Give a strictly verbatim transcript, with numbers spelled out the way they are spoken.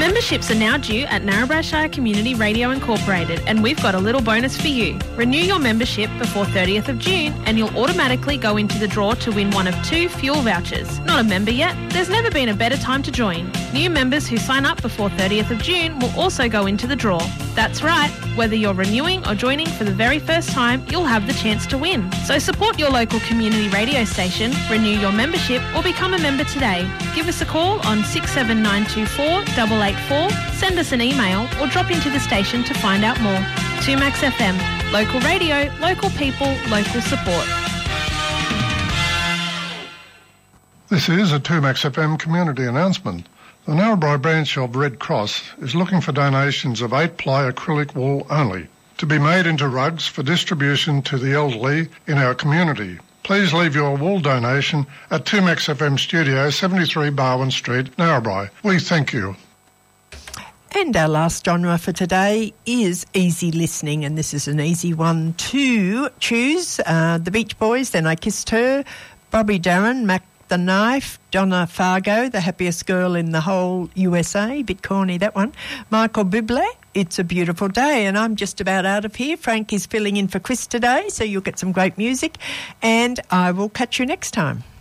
Memberships are now due at Narrabri Shire Community Radio Incorporated, and we've got a little bonus for you. Renew your membership before thirtieth of June and you'll automatically go into the draw to win one of two fuel vouchers. Not a member yet? There's never been a better time to join. New members who sign up before thirtieth of June will also go into the draw. That's right, whether you're renewing or joining for the very first time, you'll have the chance to win. So support your local community radio station, renew your membership or become a member today. Give us a call on six seven nine two four eight eight four, send us an email or drop into the station to find out more. two Max F M, local radio, local people, local support. This is a two Max F M community announcement. The Narrabri branch of Red Cross is looking for donations of eight-ply acrylic wool only to be made into rugs for distribution to the elderly in our community. Please leave your wool donation at two Max F M Studio, seventy-three Barwon Street, Narrabri. We thank you. And our last genre for today is easy listening, and this is an easy one to choose. Uh, the Beach Boys, Then I Kissed Her, Bobby Darin, Mac the Knife, Donna Fargo, The Happiest Girl in the Whole U S A, bit corny that one, Michael Bublé, It's a Beautiful Day. And I'm just about out of here. Frank is filling in for Chris today, so you'll get some great music, and I will catch you next time.